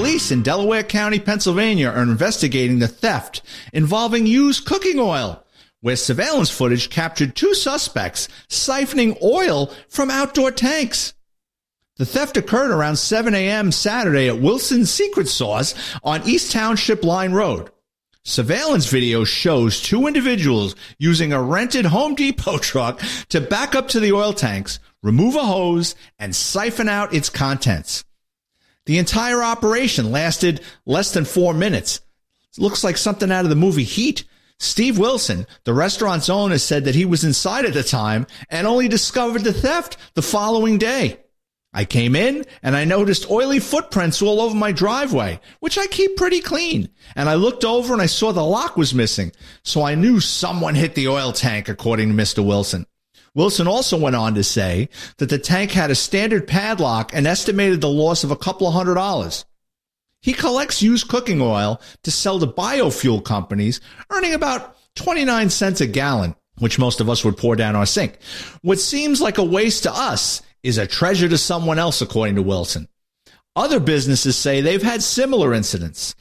Police in Delaware County, Pennsylvania are investigating the theft involving used cooking oil, where surveillance footage captured two suspects siphoning oil from outdoor tanks. The theft occurred around 7 a.m. Saturday at Wilson's Secret Sauce on East Township Line Road. Surveillance video shows two individuals using a rented Home Depot truck to back up to the oil tanks, remove a hose, and siphon out its contents. The entire operation lasted less than 4 minutes. It looks like something out of the movie Heat. Steve Wilson, the restaurant's owner, said that he was inside at the time and only discovered the theft the following day. I came in and I noticed oily footprints all over my driveway, which I keep pretty clean. And I looked over and I saw the lock was missing. So I knew someone hit the oil tank, according to Mr. Wilson. Wilson also went on to say that the tank had a standard padlock and estimated the loss of a couple of $100. He collects used cooking oil to sell to biofuel companies, earning about 29 cents a gallon, which most of us would pour down our sink. What seems like a waste to us is a treasure to someone else, according to Wilson. Other businesses say they've had similar incidents.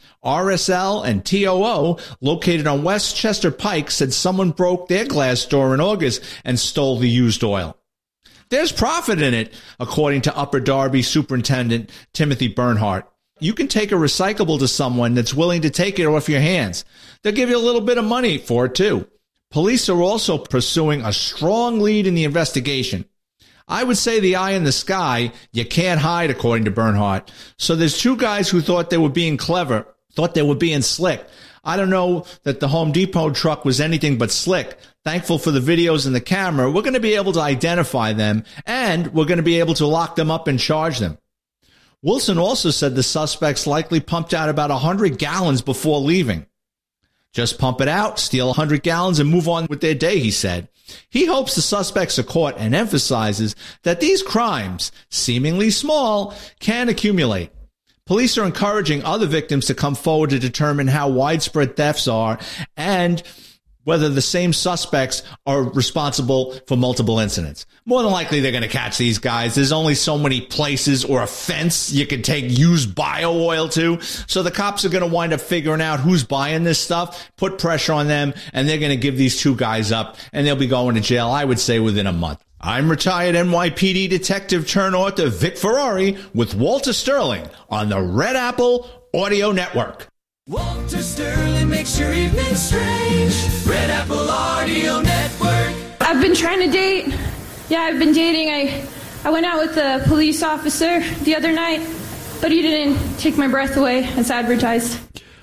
RSL and TOO, located on Westchester Pike, said someone broke their glass door in August and stole the used oil. There's profit in it, according to Upper Darby Superintendent Timothy Bernhardt. You can take a recyclable to someone that's willing to take it off your hands. They'll give you a little bit of money for it, too. Police are also pursuing a strong lead in the investigation. I would say the eye in the sky, you can't hide, according to Bernhardt. So there's two guys who thought they were being clever, thought they were being slick. I don't know that the Home Depot truck was anything but slick. Thankful for the videos and the camera, we're going to be able to identify them, and we're going to be able to lock them up and charge them. Wilson also said the suspects likely pumped out about 100 gallons before leaving. Just pump it out, steal 100 gallons, and move on with their day, he said. He hopes the suspects are caught and emphasizes that these crimes, seemingly small, can accumulate. Police are encouraging other victims to come forward to determine how widespread thefts are and whether the same suspects are responsible for multiple incidents. More than likely, they're going to catch these guys. There's only so many places or a fence you can take used bio oil to. So the cops are going to wind up figuring out who's buying this stuff, put pressure on them, and they're going to give these two guys up, and they'll be going to jail, I would say, within a month. I'm retired NYPD detective turned author Vic Ferrari with Walter Sterling on the Red Apple Audio Network. Walter Sterling makes your evening strange. Red Apple Audio Network. I've been trying to date. Yeah, I've been dating. I went out with a police officer the other night, but he didn't take my breath away as advertised.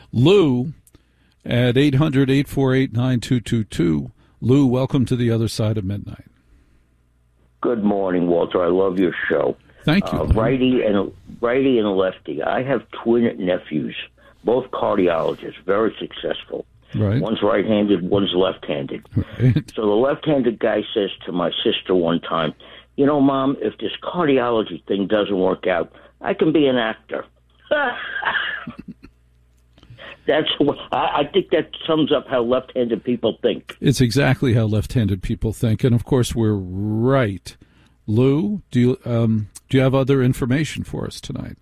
Lou at 800-848-9222. Lou, welcome to the other side of midnight. Good morning, Walter. I love your show. Thank you. Righty and lefty. I have twin nephews, both cardiologists, very successful. Right. One's right-handed, one's left-handed. Right. So the left-handed guy says to my sister one time, you know, Mom, if this cardiology thing doesn't work out, I can be an actor. That's what I think that sums up how left-handed people think. It's exactly how left-handed people think, and of course we're right. Lou, do you have other information for us tonight?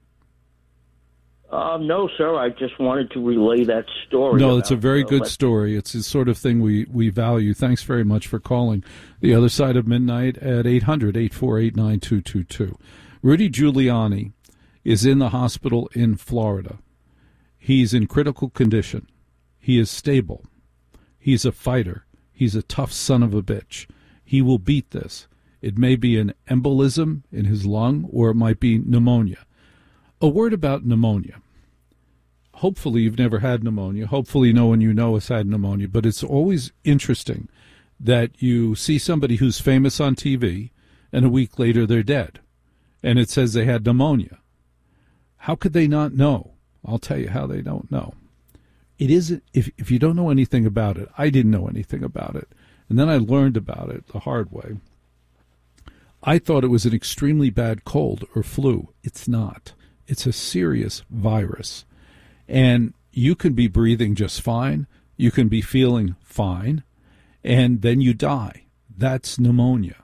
No, sir. I just wanted to relay that story. No, it's a very good story. It's the sort of thing we value. Thanks very much for calling the other side of midnight at 800-848-9222. Rudy Giuliani is in the hospital in Florida. He's in critical condition. He is stable. He's a fighter. He's a tough son of a bitch. He will beat this. It may be an embolism in his lung, or it might be pneumonia. A word about pneumonia. Hopefully you've never had pneumonia. Hopefully no one you know has had pneumonia. But it's always interesting that you see somebody who's famous on TV, and a week later they're dead. And it says they had pneumonia. How could they not know? I'll tell you how they don't know. It isn't, if you don't know anything about it, I didn't know anything about it. And then I learned about it the hard way. I thought it was an extremely bad cold or flu. It's not. It's a serious virus. And you can be breathing just fine. You can be feeling fine. And then you die. That's pneumonia.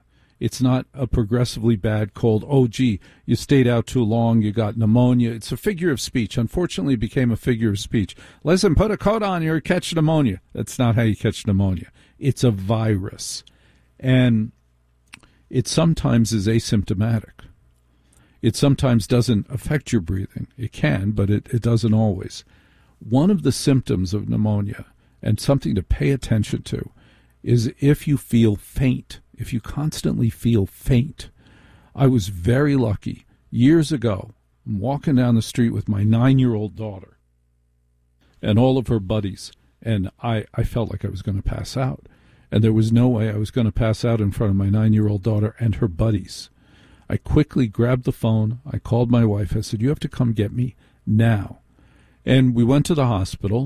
It's not a progressively bad cold. Oh, gee, you stayed out too long, you got pneumonia. It's a figure of speech. Unfortunately, it became a figure of speech. Listen, put a coat on, you'll catch pneumonia. That's not how you catch pneumonia. It's a virus. And it sometimes is asymptomatic. It sometimes doesn't affect your breathing. It can, but it doesn't always. One of the symptoms of pneumonia, and something to pay attention to, is if you feel faint, if you constantly feel faint. I was very lucky. Years ago, I'm walking down the street with my 9-year-old daughter and all of her buddies, and I felt like I was going to pass out. And there was no way I was going to pass out in front of my 9-year-old daughter and her buddies. I quickly grabbed the phone. I called my wife. I said, you have to come get me now. And we went to the hospital.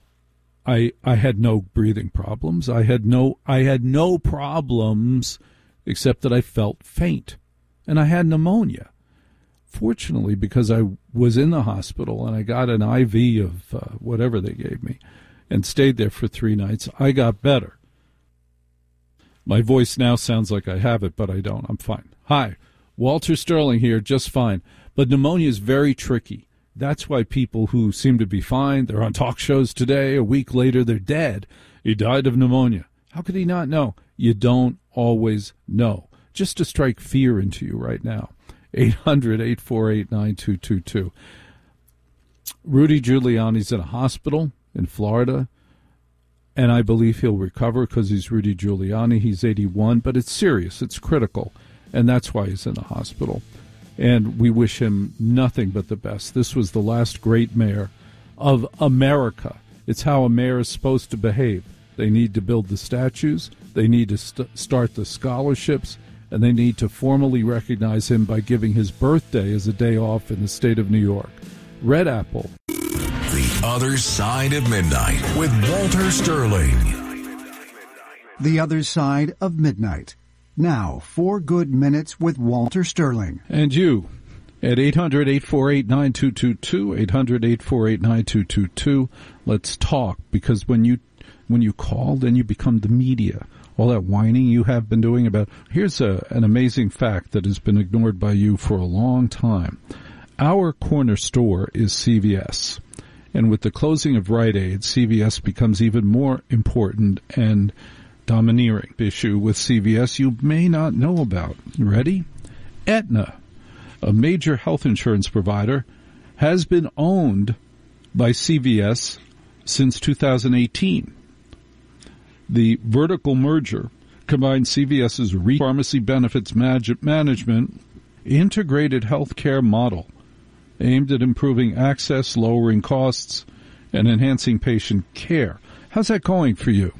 I had no breathing problems. I had no problems except that I felt faint. And I had pneumonia. Fortunately, because I was in the hospital and I got an IV of whatever they gave me and stayed there for 3 nights, I got better. My voice now sounds like I have it, but I don't. I'm fine. Hi, Walter Sterling here, just fine. But pneumonia is very tricky. That's why people who seem to be fine, they're on talk shows today, a week later they're dead. He died of pneumonia. How could he not know? You don't always know. Just to strike fear into you right now. 800-848-9222. Rudy Giuliani's in a hospital in Florida, and I believe he'll recover because he's Rudy Giuliani. He's 81, but it's serious. It's critical, and that's why he's in the hospital. And we wish him nothing but the best. This was the last great mayor of America. It's how a mayor is supposed to behave. They need to build the statues. They need to start the scholarships. And they need to formally recognize him by giving his birthday as a day off in the state of New York. Red Apple. The Other Side of Midnight with Walter Sterling. The Other Side of Midnight. Now, 4 good minutes with Walter Sterling. And you at 800-848-9222, 800-848-9222. Let's talk, because when you call, then you become the media. All that whining you have been doing about... Here's an amazing fact that has been ignored by you for a long time. Our corner store is CVS. And with the closing of Rite Aid, CVS becomes even more important and domineering. Issue with CVS you may not know about. Ready? Aetna, a major health insurance provider, has been owned by CVS since 2018. The vertical merger combined CVS's pharmacy benefits management integrated healthcare model aimed at improving access, lowering costs, and enhancing patient care. How's that going for you?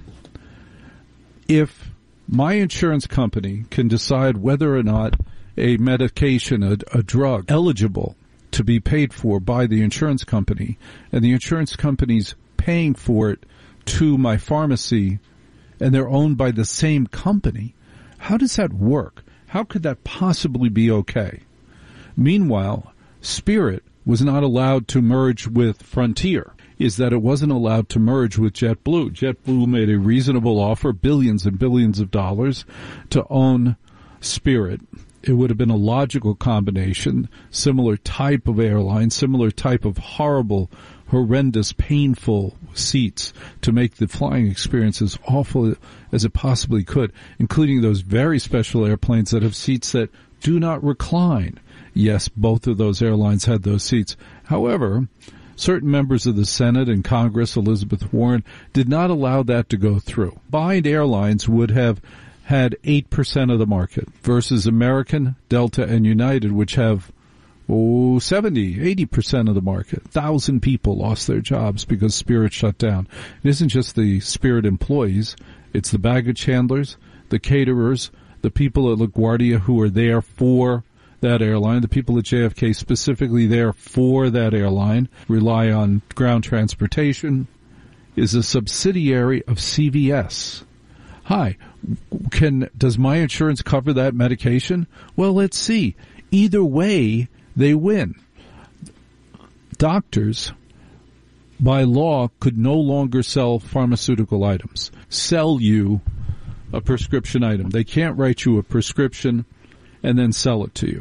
If my insurance company can decide whether or not a medication, a drug, eligible to be paid for by the insurance company, and the insurance company's paying for it to my pharmacy, and they're owned by the same company, how does that work? How could that possibly be okay? Meanwhile, Spirit was not allowed to merge with Frontier. Is that it wasn't allowed to merge with JetBlue. JetBlue made a reasonable offer, billions and billions of dollars, to own Spirit. It would have been a logical combination, similar type of airline, similar type of horrible, horrendous, painful seats to make the flying experience as awful as it possibly could, including those very special airplanes that have seats that do not recline. Yes, both of those airlines had those seats. However, certain members of the Senate and Congress, Elizabeth Warren, did not allow that to go through. Combined airlines would have had 8% of the market versus American, Delta, and United, which have 80% of the market. 1,000 people lost their jobs because Spirit shut down. It isn't just the Spirit employees. It's the baggage handlers, the caterers, the people at LaGuardia who are there for that airline, the people at JFK specifically there for that airline, rely on ground transportation, is a subsidiary of CVS. Hi, does my insurance cover that medication? Well, let's see. Either way, they win. Doctors, by law, could no longer sell pharmaceutical items, sell you a prescription item. They can't write you a prescription and then sell it to you.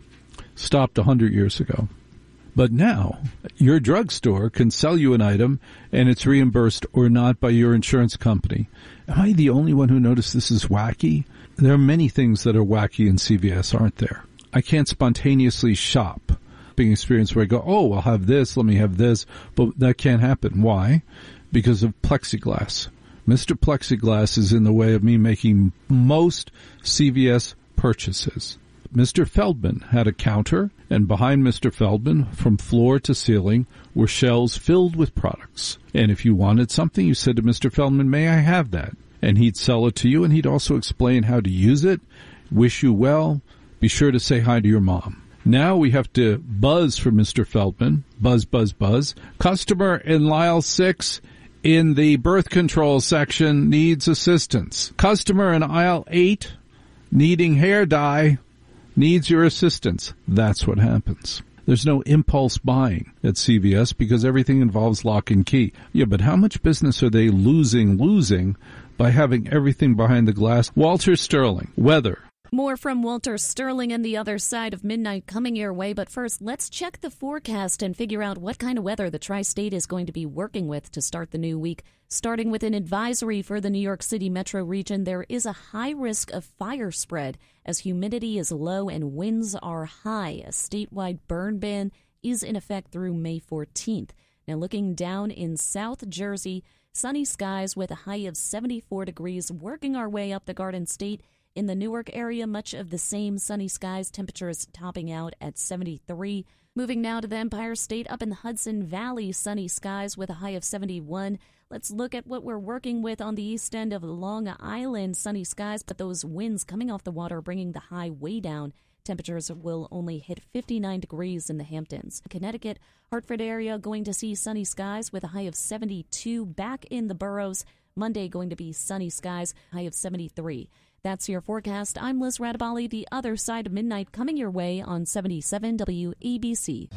Stopped 100 years ago. But now, your drugstore can sell you an item, and it's reimbursed or not by your insurance company. Am I the only one who noticed this is wacky? There are many things that are wacky in CVS, aren't there? I can't spontaneously shop. Being experience where I go, oh, I'll have this, let me have this, but that can't happen. Why? Because of plexiglass. Mr. Plexiglass is in the way of me making most CVS purchases. Mr. Feldman had a counter, and behind Mr. Feldman, from floor to ceiling, were shelves filled with products. And if you wanted something, you said to Mr. Feldman, may I have that? And he'd sell it to you, and he'd also explain how to use it, wish you well, be sure to say hi to your mom. Now we have to buzz for Mr. Feldman. Buzz, buzz, buzz. Customer in aisle 6 in the birth control section needs assistance. Customer in aisle 8 needing hair dye needs your assistance. That's what happens. There's no impulse buying at CVS because everything involves lock and key. Yeah, but how much business are they losing by having everything behind the glass? Walter Sterling, weather. More from Walter Sterling and the other side of midnight coming your way. But first, let's check the forecast and figure out what kind of weather the Tri-State is going to be working with to start the new week. Starting with an advisory for the New York City metro region, there is a high risk of fire spread as humidity is low and winds are high. A statewide burn ban is in effect through May 14th. Now, looking down in South Jersey, sunny skies with a high of 74 degrees, working our way up the Garden State. In the Newark area, much of the same sunny skies, temperatures topping out at 73. Moving now to the Empire State, up in the Hudson Valley, sunny skies with a high of 71. Let's look at what we're working with on the east end of Long Island, sunny skies, but those winds coming off the water bringing the high way down. Temperatures will only hit 59 degrees in the Hamptons. Connecticut, Hartford area going to see sunny skies with a high of 72. Back in the boroughs, Monday going to be sunny skies, high of 73. That's your forecast. I'm Liz Radabali, the other side of midnight, coming your way on 77 WABC.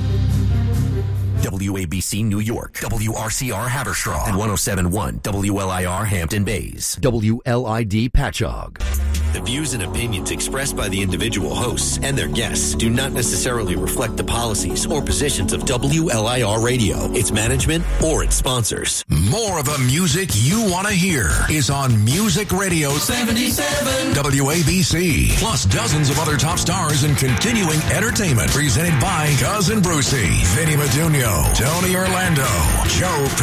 WABC New York, WRCR Haverstraw, and 107.1 WLIR Hampton Bays, WLID Patchogue. The views and opinions expressed by the individual hosts and their guests do not necessarily reflect the policies or positions of WLIR Radio, its management, or its sponsors. More of the music you want to hear is on Music Radio 77 WABC, plus dozens of other top stars and continuing entertainment presented by Cousin Brucey, Vinny Madunio, Tony Orlando, Joe